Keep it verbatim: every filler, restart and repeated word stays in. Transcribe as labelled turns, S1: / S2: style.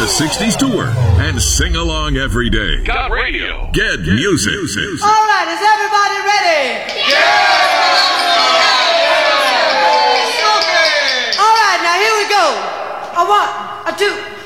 S1: sixties tour and sing along every day.
S2: Got radio.
S1: Get, Get music. music.
S3: All right, is everybody ready?
S2: Yeah!
S3: All right, now here we go. A one, a two.